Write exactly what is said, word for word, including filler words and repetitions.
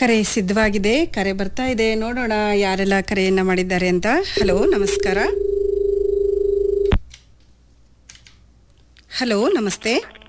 ಕರೆ ಸಿದ್ಧವಾಗಿದೆ. ಕರೆ ಬರ್ತಾ ಇದೆ, ನೋಡೋಣ ಯಾರೆಲ್ಲ ಕರೆಯನ್ನ ಮಾಡಿದ್ದಾರೆ ಅಂತ. ಹಲೋ, ನಮಸ್ಕಾರ. ಹಲೋ, ನಮಸ್ತೆ.